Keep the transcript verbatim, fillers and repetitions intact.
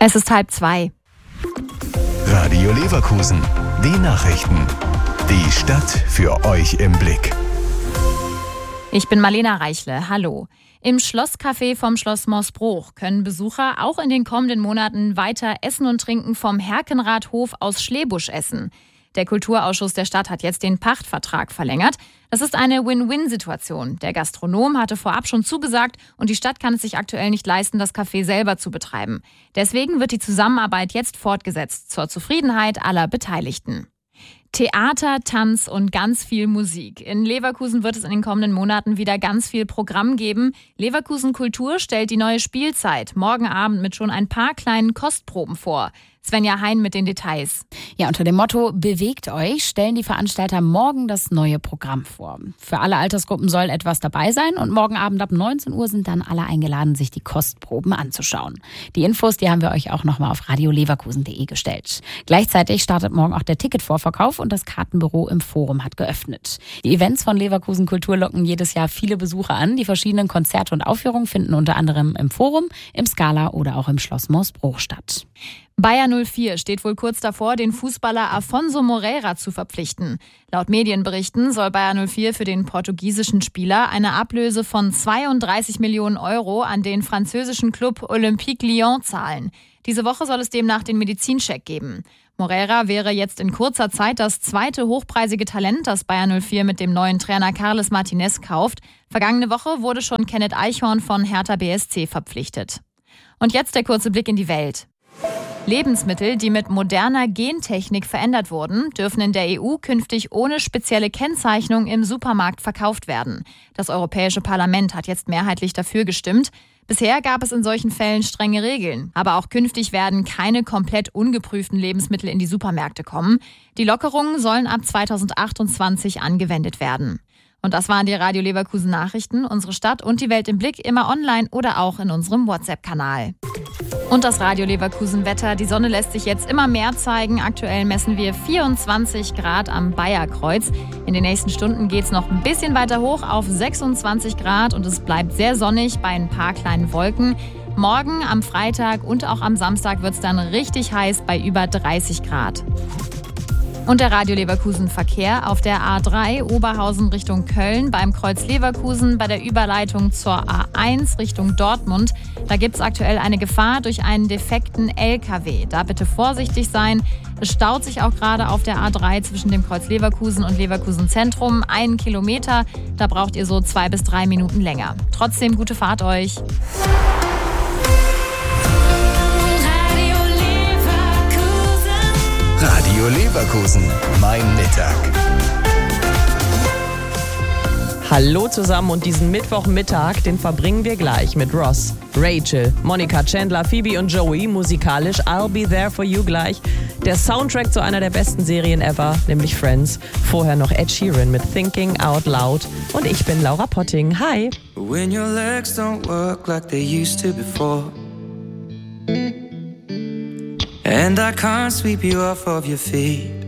Es ist halb zwei. Radio Leverkusen, die Nachrichten. Die Stadt für euch im Blick. Ich bin Marlena Reichle, hallo. Im Schlosscafé vom Schloss Morsbruch können Besucher auch in den kommenden Monaten weiter Essen und Trinken vom Herkenrathhof aus Schlebusch essen. Der Kulturausschuss der Stadt hat jetzt den Pachtvertrag verlängert. Das ist eine Win-Win-Situation. Der Gastronom hatte vorab schon zugesagt und die Stadt kann es sich aktuell nicht leisten, das Café selber zu betreiben. Deswegen wird die Zusammenarbeit jetzt fortgesetzt, zur Zufriedenheit aller Beteiligten. Theater, Tanz und ganz viel Musik. In Leverkusen wird es in den kommenden Monaten wieder ganz viel Programm geben. Leverkusen Kultur stellt die neue Spielzeit morgen Abend mit schon ein paar kleinen Kostproben vor. Svenja Hein mit den Details. Ja, unter dem Motto Bewegt euch stellen die Veranstalter morgen das neue Programm vor. Für alle Altersgruppen soll etwas dabei sein und morgen Abend ab neunzehn Uhr sind dann alle eingeladen, sich die Kostproben anzuschauen. Die Infos, die haben wir euch auch nochmal auf radio leverkusen punkt de gestellt. Gleichzeitig startet morgen auch der Ticketvorverkauf und das Kartenbüro im Forum hat geöffnet. Die Events von Leverkusen Kultur locken jedes Jahr viele Besucher an. Die verschiedenen Konzerte und Aufführungen finden unter anderem im Forum, im Scala oder auch im Schloss Morsbruch statt. Bayer null vier steht wohl kurz davor, den Fußballer Afonso Moreira zu verpflichten. Laut Medienberichten soll Bayer null vier für den portugiesischen Spieler eine Ablöse von zweiunddreißig Millionen Euro an den französischen Club Olympique Lyon zahlen. Diese Woche soll es demnach den Medizincheck geben. Moreira wäre jetzt in kurzer Zeit das zweite hochpreisige Talent, das Bayer null vier mit dem neuen Trainer Carles Martinez kauft. Vergangene Woche wurde schon Kenneth Eichhorn von Hertha B S C verpflichtet. Und jetzt der kurze Blick in die Welt. Lebensmittel, die mit moderner Gentechnik verändert wurden, dürfen in der E U künftig ohne spezielle Kennzeichnung im Supermarkt verkauft werden. Das Europäische Parlament hat jetzt mehrheitlich dafür gestimmt. Bisher gab es in solchen Fällen strenge Regeln. Aber auch künftig werden keine komplett ungeprüften Lebensmittel in die Supermärkte kommen. Die Lockerungen sollen ab zweitausendachtundzwanzig angewendet werden. Und das waren die Radio Leverkusen Nachrichten. Unsere Stadt und die Welt im Blick immer online oder auch in unserem WhatsApp-Kanal. Und das Radio Leverkusen Wetter. Die Sonne lässt sich jetzt immer mehr zeigen. Aktuell messen wir vierundzwanzig Grad am Bayerkreuz. In den nächsten Stunden geht es noch ein bisschen weiter hoch auf sechsundzwanzig Grad und es bleibt sehr sonnig bei ein paar kleinen Wolken. Morgen am Freitag und auch am Samstag wird es dann richtig heiß bei über dreißig Grad. Und der Radio Leverkusen Verkehr auf der A drei Oberhausen Richtung Köln beim Kreuz Leverkusen bei der Überleitung zur A eins Richtung Dortmund. Da gibt es aktuell eine Gefahr durch einen defekten L K W. Da bitte vorsichtig sein. Es staut sich auch gerade auf der A drei zwischen dem Kreuz Leverkusen und Leverkusen Zentrum. Einen Kilometer, da braucht ihr so zwei bis drei Minuten länger. Trotzdem gute Fahrt euch. Radio Leverkusen, mein Mittag. Hallo zusammen und diesen Mittwochmittag, den verbringen wir gleich mit Ross, Rachel, Monica, Chandler, Phoebe und Joey, musikalisch I'll Be There For You gleich. Der Soundtrack zu einer der besten Serien ever, nämlich Friends. Vorher noch Ed Sheeran mit Thinking Out Loud und ich bin Laura Potting. Hi! When your legs don't work like they used to before And I can't sweep you off of your feet